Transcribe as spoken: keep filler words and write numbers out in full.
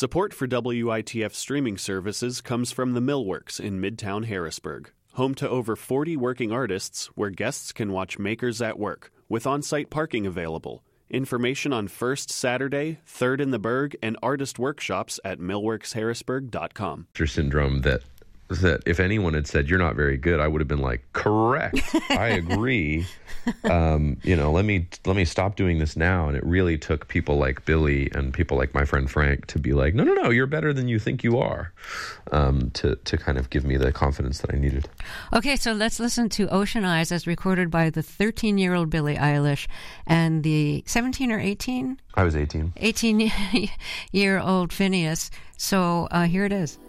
Support for W I T F streaming services comes from the Millworks in Midtown Harrisburg, home to over forty working artists where guests can watch makers at work, with on-site parking available. Information on First Saturday, Third in the Berg, and artist workshops at millworks harrisburg dot com. Syndrome that that if anyone had said you're not very good, I would have been like, correct. I agree. Um, you know, let me let me stop doing this now. And it really took people like Billy and people like my friend Frank to be like, no, no, no, you're better than you think you are, um, to to kind of give me the confidence that I needed. Okay, so let's listen to Ocean Eyes as recorded by the thirteen-year-old Billie Eilish and the seventeen or eighteen? I was eighteen. eighteen-year-old Phineas. So uh, here it is.